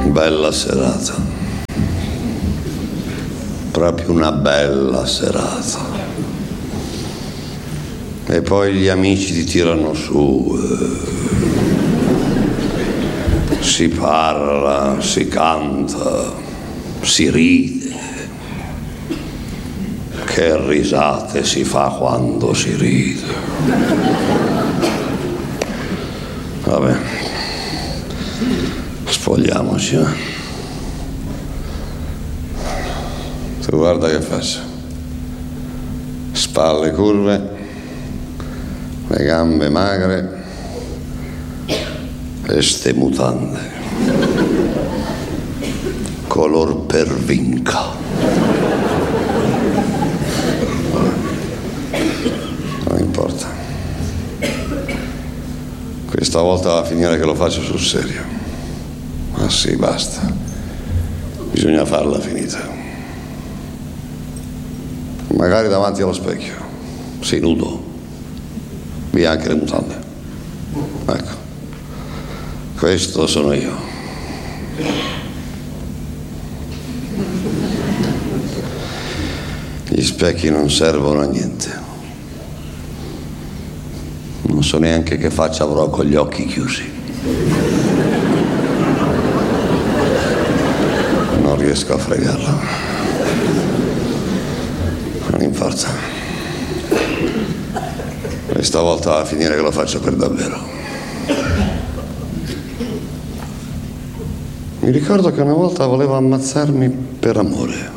Bella serata, proprio una bella serata. E poi gli amici ti tirano su, si parla, si canta, si ride. Che risate si fa quando si ride. Vabbè, spogliamoci, Tu guarda che faccio. Spalle curve, le gambe magre e ste mutande color pervinca. Non importa, questa volta va a finire che lo faccio sul serio. Ma sì, basta, bisogna farla finita, magari davanti allo specchio, sì, nudo, via anche le mutande. Ecco, questo sono io. Gli specchi non servono a niente. Non so neanche che faccia avrò con gli occhi chiusi. Non riesco a fregarlo. Non importa. Questa volta va a finire che lo faccio per davvero. Mi ricordo che una volta voleva ammazzarmi per amore.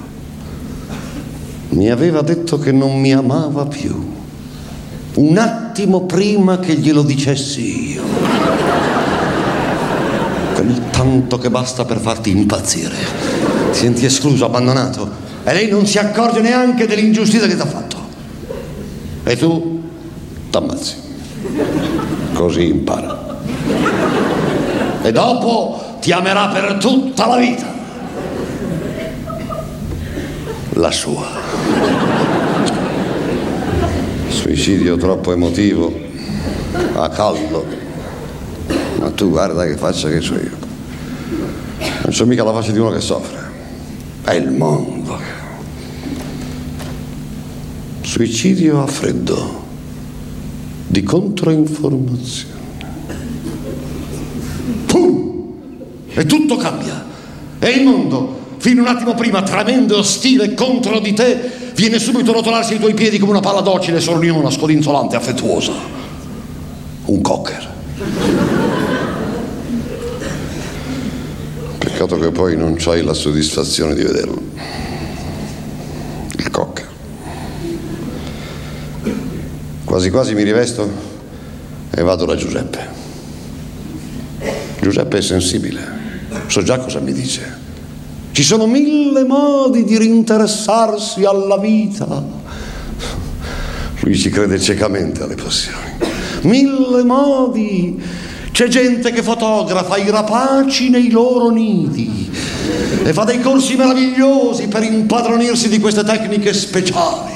Mi aveva detto che non mi amava più. Un attimo prima che glielo dicessi io. Quel tanto che basta per farti impazzire. Ti senti escluso, abbandonato, e lei non si accorge neanche dell'ingiustizia che ti ha fatto. E tu t'ammazzi. Così impara. E dopo ti amerà per tutta la vita. La sua. Suicidio troppo emotivo, a caldo. Ma tu guarda che faccia che so io. Non c'ho mica la faccia di uno che soffre. È il mondo. Suicidio a freddo, di controinformazione. Pum! E tutto cambia. E il mondo, fino un attimo prima tremendo e ostile contro di te, viene subito a rotolarsi ai tuoi piedi come una palla docile, sorniona, scodinzolante, affettuosa. Un cocker. Peccato che poi non c'hai la soddisfazione di vederlo. Il cocker. Quasi quasi mi rivesto e vado da Giuseppe. Giuseppe è sensibile. So già cosa mi dice. Ci sono 1000 modi di rinteressarsi alla vita. Lui ci crede ciecamente alle passioni. 1000 modi. C'è gente che fotografa i rapaci nei loro nidi e fa dei corsi meravigliosi per impadronirsi di queste tecniche speciali.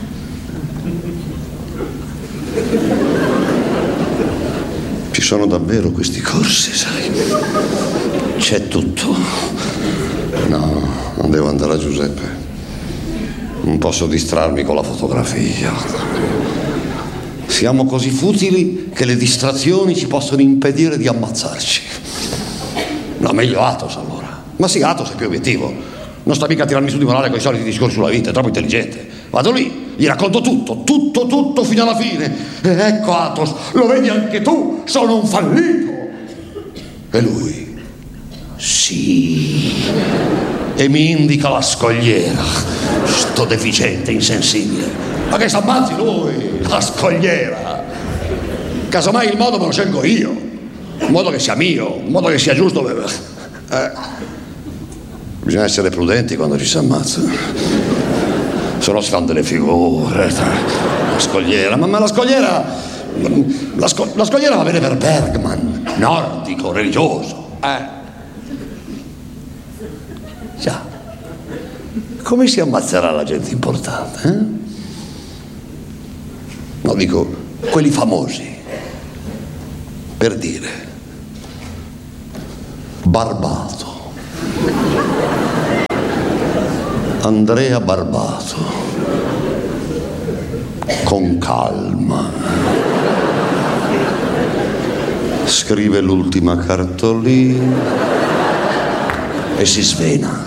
Ci sono davvero questi corsi, sai? C'è tutto. No, non devo andare a Giuseppe. Non posso distrarmi con la fotografia. Siamo così futili che le distrazioni ci possono impedire di ammazzarci. No, meglio Athos allora. Ma sì, Athos è più obiettivo. Non sta mica a tirarmi su di morale con i soliti discorsi sulla vita, è troppo intelligente. Vado lì, gli racconto tutto fino alla fine. E ecco Athos, lo vedi anche tu, sono un fallito. E lui, sì, e mi indica la scogliera, sto deficiente, insensibile. Ma che s'ammazzi lui, la scogliera. Casomai il modo me lo scelgo io, un modo che sia mio, un modo che sia giusto. Bisogna essere prudenti quando ci si ammazza, se no si fanno delle figure. La scogliera, ma la scogliera va bene per Bergman, nordico, religioso. Già, come si ammazzerà la gente importante? No, dico, quelli famosi, per dire, Barbato, Andrea Barbato, con calma, scrive l'ultima cartolina e si svena.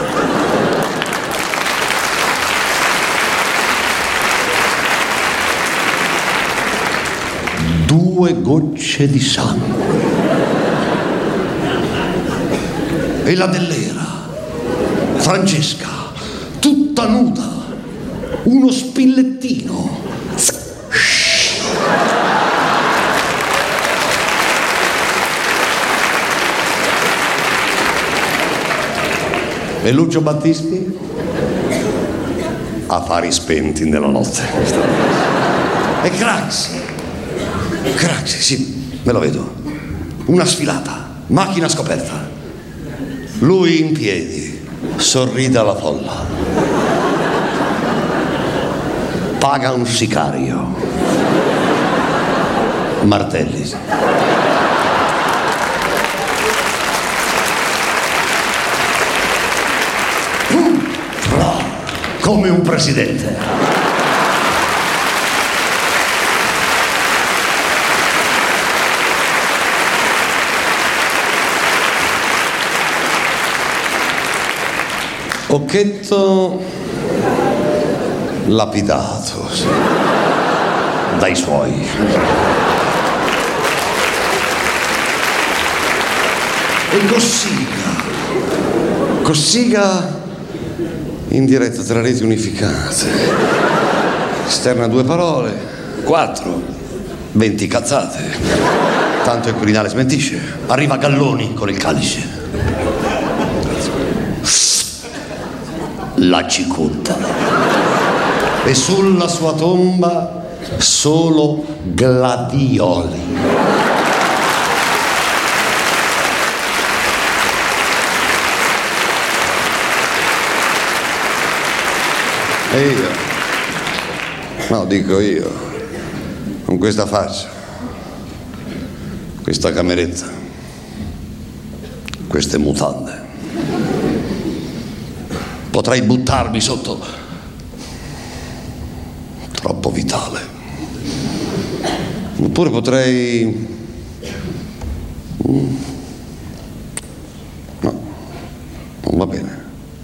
Due gocce di sangue. E la Dell'Era, Francesca, tutta nuda, uno spillettino. E Lucio Battisti? Affari spenti nella notte. E Craxi, sì, me lo vedo. Una sfilata, macchina scoperta. Lui in piedi, sorride alla folla. Paga un sicario. Martelli. Come un presidente. Occhetto lapidato dai suoi. E Cossiga in diretta tra reti unificate. Esterna 2 parole, 4, 20 cazzate. Tanto il Quirinale smentisce. Arriva Galloni con il calice. La cicuta. E sulla sua tomba solo gladioli. E io, no, dico io, con questa faccia, questa cameretta, queste mutande, potrei buttarmi sotto. Troppo vitale. Oppure potrei... No, non va bene.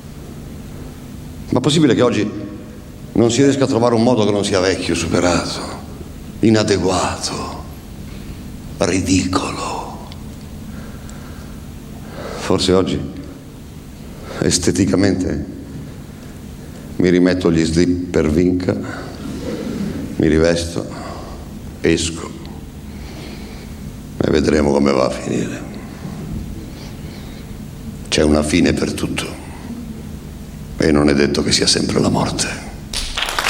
Ma è possibile che oggi non si riesca a trovare un modo che non sia vecchio, superato, inadeguato, ridicolo? Forse oggi, esteticamente, mi rimetto gli slip per Vinca, mi rivesto, esco e vedremo come va a finire. C'è una fine per tutto e non è detto che sia sempre la morte.